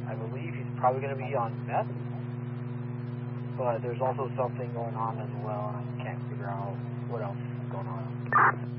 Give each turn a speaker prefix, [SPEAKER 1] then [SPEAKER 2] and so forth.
[SPEAKER 1] I believe he's probably going to be on meth, but there's also something going on as well, and I can't figure out what else is going on.